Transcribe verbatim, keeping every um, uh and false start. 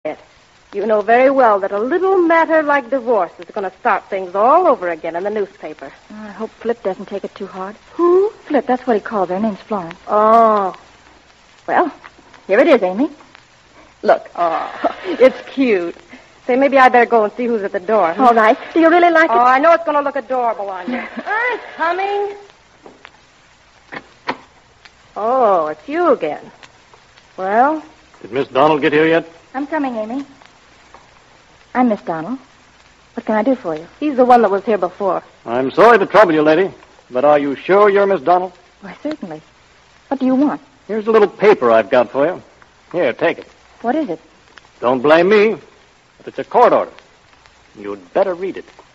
You know very well that a little matter like divorce is going to start things all over again in the newspaper. I hope Flip doesn't take it too hard. Who? Flip, that's what he calls her. Her name's Florence. Oh. Well, here it is, Amy. Look. Oh, it's cute. Say, maybe I better go and see who's at the door. All right. Do you really like oh, it? Oh, I know it's going to look adorable on you. I'm coming. Oh, it's you again. Well? Did Miss Donald get here yet? I'm coming, Amy. I'm Miss Donald. What can I do for you? He's the one that was here before. I'm sorry to trouble you, lady, but are you sure you're Miss Donald? Why, certainly. What do you want? Here's a little paper I've got for you. Here, take it. What is it? Don't blame me, but it's a court order. You'd better read it.